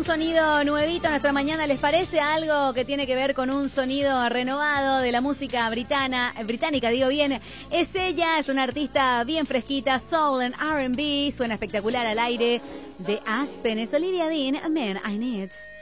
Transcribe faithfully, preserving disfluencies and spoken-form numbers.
sonido nuevito a nuestra mañana, ¿les parece? Algo que tiene que ver con un sonido renovado de la música britana, británica, digo bien. Es ella, es una artista bien fresquita, soul and R and B, suena espectacular al aire de Aspen. Es Olivia Dean, Man I Need.